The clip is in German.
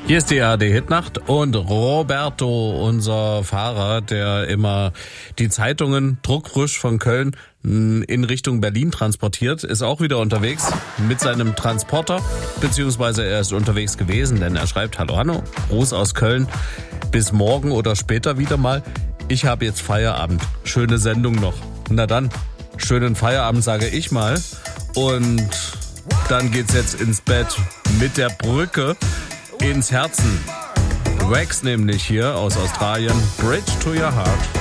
Hier ist die ARD-Hitnacht und Roberto, unser Fahrer, der immer die Zeitungen druckfrisch von Köln in Richtung Berlin transportiert, ist auch wieder unterwegs mit seinem Transporter, beziehungsweise er ist unterwegs gewesen, denn er schreibt: Hallo Hanno, Gruß aus Köln, bis morgen oder später wieder mal. Ich habe jetzt Feierabend, schöne Sendung noch. Na dann, schönen Feierabend sage ich mal und dann geht's jetzt ins Bett mit der Brücke ins Herzen. Wax nämlich hier aus Australien, Bridge to Your Heart.